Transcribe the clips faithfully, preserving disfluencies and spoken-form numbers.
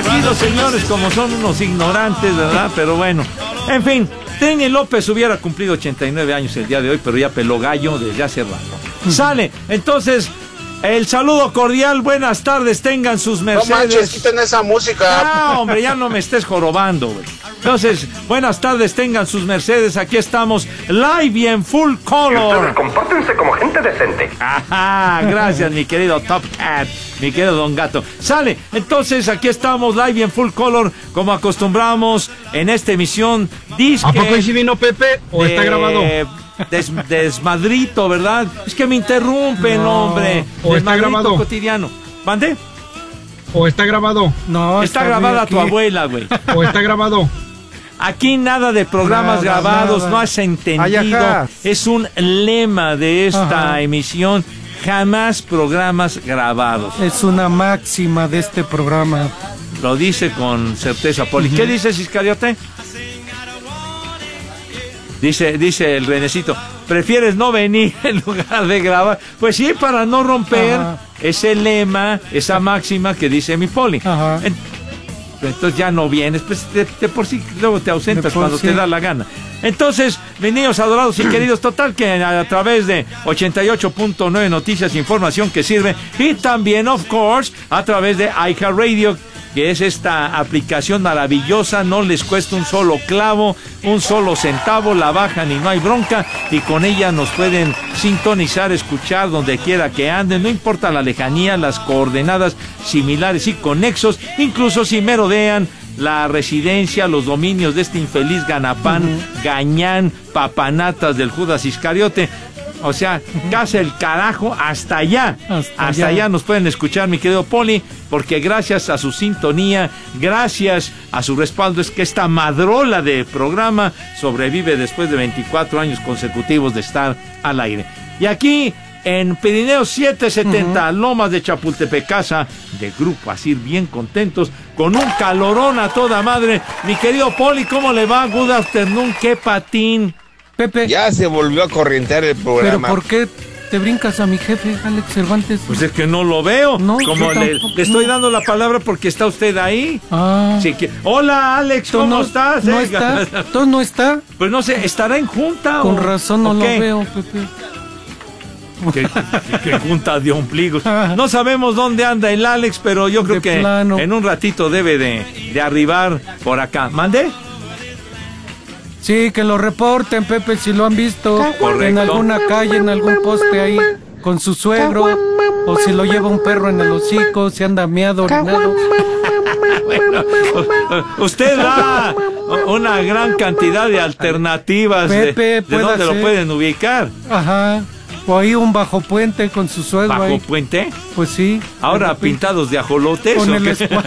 aquí los señores como son unos ignorantes, ¿verdad? Pero bueno, en fin, Trini López hubiera cumplido ochenta y nueve años el día de hoy, pero ya peló gallo desde hace rato. Sale, entonces, el saludo cordial, buenas tardes, tengan sus mercedes. No manches, quiten esa música. Ah, hombre, ya no me estés jorobando, güey. Entonces, buenas tardes, tengan sus mercedes, aquí estamos, live y en full color. Ustedes compórtense como gente decente. Ajá, gracias, mi querido Top Cat, mi querido Don Gato. Sale, entonces, aquí estamos, live y en full color, como acostumbramos en esta emisión. Disque ¿A poco sí vino Pepe o de, está grabado? Des, desmadrito, ¿verdad? Es que me interrumpen, No, hombre. o está grabado. Cotidiano. ¿Mande? ¿O está grabado? No, está, está grabada tu abuela, güey. ¿O está grabado? Aquí nada de programas nada, grabados, nada. No has entendido. Es un lema de esta Ajá. emisión. Jamás programas grabados. Es una máxima de este programa. Lo dice con certeza, Poli. Uh-huh. ¿Qué dices, Iscariote? Dice, dice el Renecito, ¿prefieres no venir en lugar de grabar? Pues sí, para no romper Ajá. ese lema, esa máxima que dice mi Poli. Ajá. Entonces ya no vienes, pues de, de por sí luego te ausentas cuando sí. te da la gana. Entonces, mis niños adorados y queridos, total que a, a través de ochenta y ocho punto nueve Noticias, información que sirve, y también, of course, a través de iHeartRadio, que es esta aplicación maravillosa, no les cuesta un solo clavo, un solo centavo, la bajan y no hay bronca, y con ella nos pueden sintonizar, escuchar donde quiera que anden, no importa la lejanía, las coordenadas similares y conexos, incluso si merodean la residencia, los dominios de este infeliz ganapán, uh-huh. gañán, papanatas del Judas Iscariote. O sea, casa el carajo, hasta allá, hasta, hasta allá. allá nos pueden escuchar, mi querido Poli, porque gracias a su sintonía, gracias a su respaldo, es que esta madrola de programa sobrevive después de veinticuatro años consecutivos de estar al aire. Y aquí, en Pirineo setecientos setenta, uh-huh. Lomas de Chapultepec, casa de Grupo Asir, bien contentos, con un calorón a toda madre. Mi querido Poli, ¿cómo le va? Good afternoon, qué patín. Pepe. Ya se volvió a corrientear el programa. ¿Pero por qué te brincas a mi jefe, Alex Cervantes? Pues es que no lo veo. No, Como le, le estoy dando la palabra porque está usted ahí. Ah. Sí que, hola, Alex, ¿cómo no, estás? ¿No está? ¿Todo no está? Pues no sé, ¿estará en junta? Con o, razón no lo veo, Pepe. ¿Qué, qué, qué junta de ombligos? No sabemos dónde anda el Alex, pero yo creo de que plano. En un ratito debe de, de arribar por acá. ¿Mande? Sí, que lo reporten, Pepe, si lo han visto. Correcto. En alguna calle, en algún poste ahí, con su suegro, o si lo lleva un perro en el hocico, si anda miado, orinado. Bueno, usted da una gran cantidad de alternativas. Pepe, de, de dónde ser. Lo pueden ubicar. Ajá. O ahí un bajo puente con su suegro. ¿Bajo ahí. puente? Pues sí. Ahora pintados de ajolotes. Con ¿o el, escu...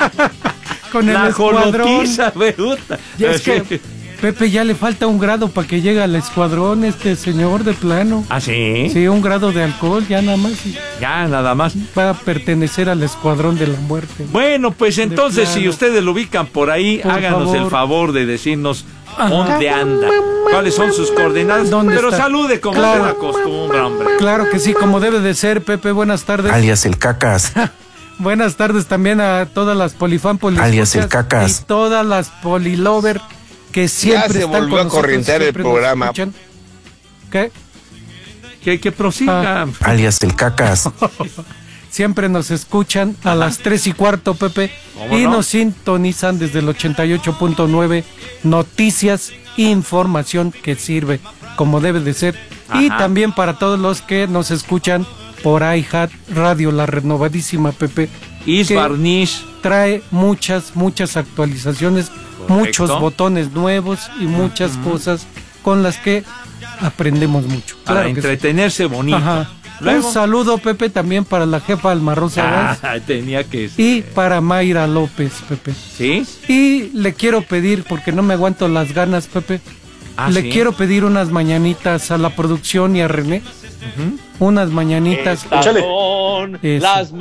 con el La escuadrón. Ajolotiza, me gusta. Y es que Pepe ya le falta un grado para que llegue al escuadrón este señor de plano. ¿Ah, sí? Sí, un grado de alcohol, ya nada más. Ya, nada más. Va a pertenecer al escuadrón de la muerte. Bueno, pues entonces, si ustedes lo ubican por ahí, por háganos favor. el favor de decirnos Ajá. dónde anda, cuáles son sus coordenadas. Pero está? Salude como claro. se acostumbra, hombre. Claro que sí, como debe de ser, Pepe. Buenas tardes. Alias el Cacas. Buenas tardes también a todas las polifan poliscuchas. Alias el Cacas. Y todas las polilover que siempre ya se están volvió con a corrientear el programa. ¿Qué? Que, que prosiga. Ah. Alias el Cacas. Siempre nos escuchan a las tres y cuarto, Pepe, y no? nos sintonizan desde el ochenta y ocho punto nueve Noticias, información que sirve como debe de ser. Ajá. Y también para todos los que nos escuchan por iHeart Radio, la renovadísima, Pepe. Isbarnish. Trae muchas, muchas actualizaciones. Correcto. Muchos botones nuevos y muchas uh-huh. cosas con las que aprendemos mucho. Para claro entretenerse sí. bonito. Ajá. Un saludo, Pepe, también para la jefa Alma Rosa ah, tenía que ser. Y para Mayra López, Pepe. ¿Sí? Y le quiero pedir, porque no me aguanto las ganas, Pepe, ah, le ¿sí? quiero pedir unas mañanitas a la producción y a René. Uh-huh. Unas mañanitas. Estas son Eso. las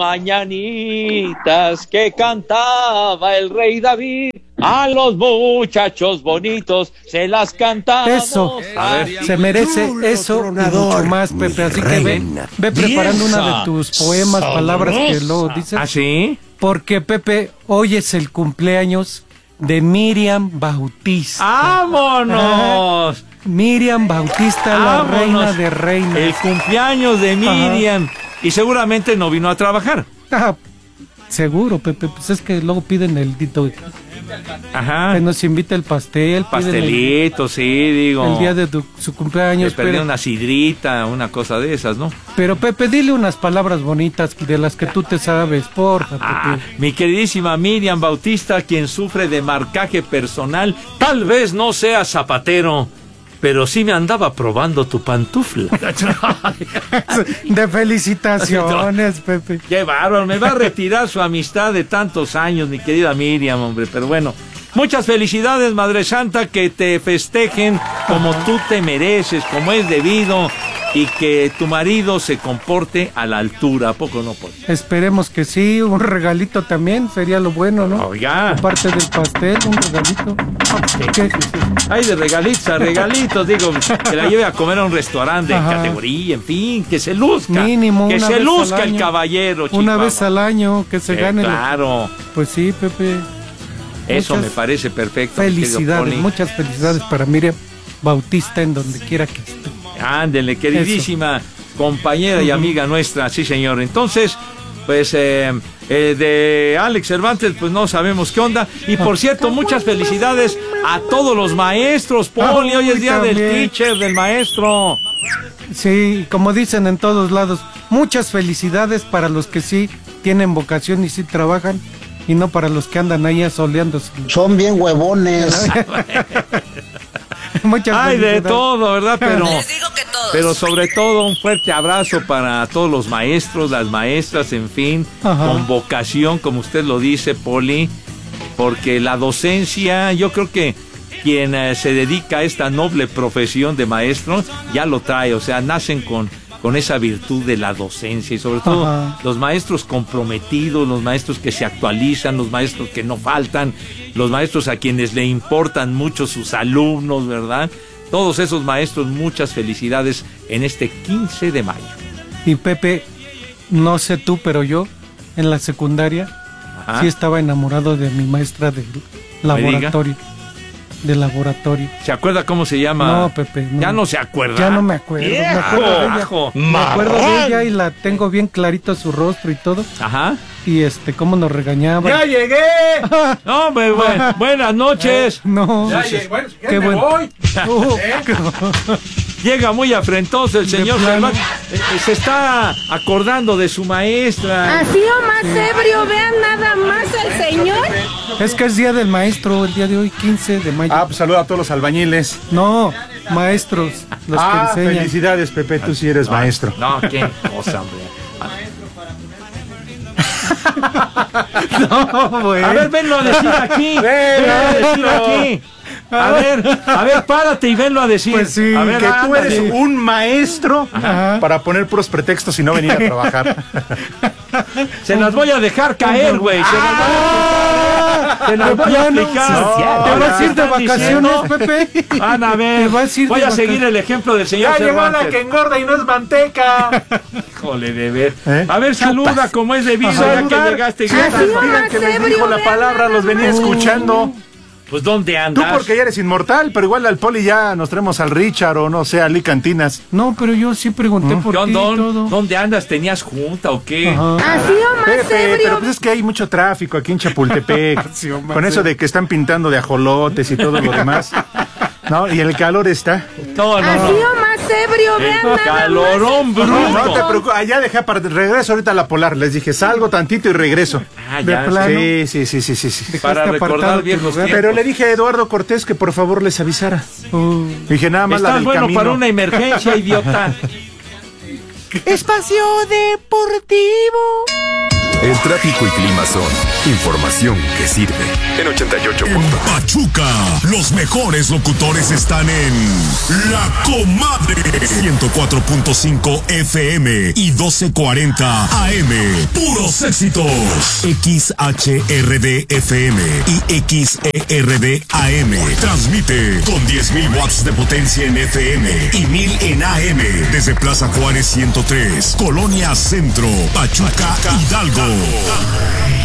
mañanitas que cantaba el rey David. A los muchachos bonitos se las cantamos. Eso, a ver. Se merece Chulo, eso tronador. Mucho más, Pepe. Así Reina. que ve, ve preparando una de tus poemas, palabras que luego dices. ¿Ah, sí? porque Pepe, hoy es el cumpleaños de Miriam Bautista. ¡Vámonos! Miriam Bautista, la ¡Vámonos! reina de reinas. El cumpleaños de Miriam. Ajá. Y seguramente no vino a trabajar. Ah, seguro, Pepe, pues es que luego piden el dito. Ajá. Que nos invita el pastel. Pastelito, el, sí, digo. El día de tu, su cumpleaños. Perdí una sidrita, una cosa de esas, ¿no? Pero Pepe, dile unas palabras bonitas de las que tú te sabes, porfa, ah, Pepe. Mi queridísima Miriam Bautista, quien sufre de marcaje personal, tal vez no sea zapatero, pero sí me andaba probando tu pantufla. De felicitaciones, Pepe. Qué bárbaro, me va a retirar su amistad de tantos años, mi querida Miriam, hombre, pero bueno. Muchas felicidades, Madre Santa, que te festejen como tú te mereces, como es debido, y que tu marido se comporte a la altura, ¿a poco no? Pues? Esperemos que sí, un regalito también, sería lo bueno, ¿no? Oiga. Aparte del pastel, un regalito. ¿Qué? Hay de regalitos a regalitos, digo, que la lleve a comer a un restaurante de categoría, en fin, que se luzca. Mínimo, que una se vez luzca al el año. caballero, Una Chihuahua. vez al año, que se eh, gane. Claro. Lo... Pues sí, Pepe. Eso muchas me parece perfecto. Felicidades, muchas felicidades para Miriam Bautista en donde quiera que esté. Ándele, queridísima Eso. compañera y uh-huh. amiga nuestra, sí señor. Entonces, pues eh, eh, de Alex Cervantes, pues no sabemos qué onda. Y por cierto, muchas felicidades a todos los maestros, Poli, hoy es día también. Del teacher, del maestro. Sí, como dicen en todos lados, muchas felicidades para los que sí tienen vocación y sí trabajan, y no para los que andan ahí asoleándose. Son bien huevones. Muchas Ay, de todo, ¿verdad? Pero, Les digo que todos. pero sobre todo un fuerte abrazo para todos los maestros, las maestras, en fin, Ajá. con vocación, como usted lo dice, Poli, porque la docencia, yo creo que quien eh, se dedica a esta noble profesión de maestro ya lo trae, o sea, nacen con con esa virtud de la docencia y sobre todo Ajá. los maestros comprometidos, los maestros que se actualizan, los maestros que no faltan, los maestros a quienes le importan mucho sus alumnos, ¿verdad? Todos esos maestros, muchas felicidades en este quince de mayo. Y Pepe, no sé tú, pero yo en la secundaria Ajá. sí estaba enamorado de mi maestra de laboratorio. De laboratorio. ¿Se acuerda cómo se llama? No, Pepe. No. Ya no se acuerda. Ya no me acuerdo. Me acuerdo de ella. Me acuerdo de ella y la tengo bien clarito su rostro y todo. Ajá. Y este, cómo nos regañaba. ¡Ya llegué! No, hombre, bu- buenas noches. Eh, no. Ya llegué. Bueno, qué me bueno. voy. Uh, Llega muy afrentoso el señor Cervantes. Eh, eh, se está acordando de su maestra. Así o más ebrio, vean nada más al señor. Es que es día del maestro, el día de hoy, quince de mayo. Ah, pues saluda a todos los albañiles. No, maestros, los ah, que enseñan. Felicidades, Pepe, tú sí eres no, maestro. No, qué cosa, hombre. No, bueno. A ver, venlo a decir aquí. Venlo a decir aquí. A ver, a ver, párate y venlo a decir. Pues sí, a ver, que ándale. tú eres un maestro Ajá. para poner puros pretextos y no venir a trabajar. Se las voy a dejar caer, güey. Se las voy a explicar. Se las voy a explicar. No, ¿te vas a ir de vacaciones, Pepe? Van a ver. Vas a ir voy de a seguir el ejemplo del señor Ya Cervantes. llegó la que engorda y no es manteca. Híjole, de ver. ¿Eh? A ver, saluda Chupas. Como es debido, ya que llegaste. Sí, digan que les dijo la palabra, los venía escuchando. Pues, ¿dónde andas? Tú porque ya eres inmortal, pero igual al Poli ya nos traemos al Richard o no sé, a Lee Cantinas. No, pero yo sí pregunté ¿Mm? por ti y todo. ¿Dónde andas? ¿Tenías junta o qué? Ajá. Así o más Pepe, ebrio. pero pues es que hay mucho tráfico aquí en Chapultepec. Con eso de que están pintando de ajolotes y todo lo demás. ¿No? Y el calor está. No, no, Así o más ebrio, vean el nada calorón más. bruto. No, no te preocupes, allá dejé para regreso ahorita a la Polar. Les dije, salgo tantito y regreso. Ah, ya. Sí, sí, sí, sí, sí, sí. Para recordar viejos tiempos. Pero le dije a Eduardo Cortés que por favor les avisara. Uh, dije nada más la Estás del bueno camino. para una emergencia, idiota. Espacio Deportivo. El tráfico y clima son información que sirve. En ochenta y ocho. En Pachuca, los mejores locutores están en La Comadre. ciento cuatro punto cinco F M y doce cuarenta A M. Puros éxitos. X H R D F M y X E R D A M. Transmite con diez mil watts de potencia en F M y mil en A M. Desde Plaza Juárez ciento tres, Colonia Centro, Pachuca, Hidalgo.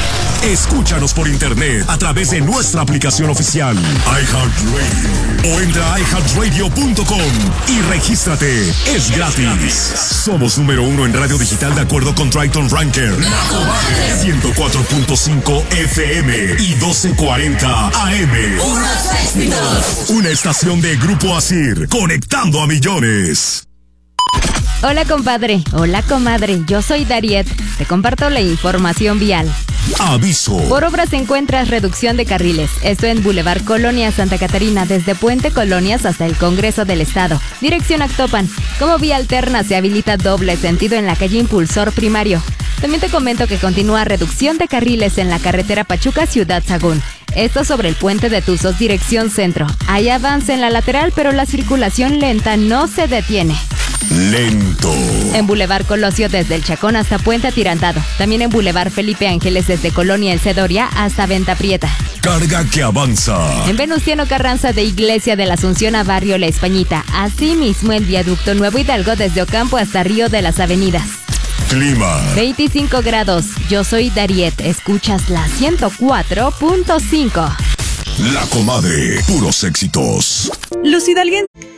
Escúchanos por internet a través de nuestra aplicación oficial iHeartRadio o entra a i heart radio punto com y regístrate. Es gratis. Somos número uno en radio digital de acuerdo con Triton Ranker. ciento cuatro punto cinco F M y doce cuarenta A M. Una estación de Grupo Asir, conectando a millones. Hola compadre, hola comadre, yo soy Dariet, te comparto la información vial. Aviso. Por obras encuentras reducción de carriles, esto en Boulevard Colonia Santa Catarina, desde Puente Colonias hasta el Congreso del Estado, dirección Actopan. Como vía alterna se habilita doble sentido en la calle Impulsor Primario. También te comento que continúa reducción de carriles en la carretera Pachuca Ciudad Sagún. Esto sobre el puente de Tuzos, dirección centro. Hay avance en la lateral, pero la circulación lenta no se detiene. Lento. En Boulevard Colosio desde el Chacón hasta Puente Atirantado. También en Boulevard Felipe Ángeles desde Colonia El Cedoria hasta Venta Prieta. Carga que avanza. En Venustiano Carranza de Iglesia de la Asunción a Barrio La Españita. Asimismo en Viaducto Nuevo Hidalgo desde Ocampo hasta Río de las Avenidas. Clima. veinticinco grados. Yo soy Dariet. Escuchas la ciento cuatro punto cinco. La Comadre. Puros éxitos. Luz Hidalguense.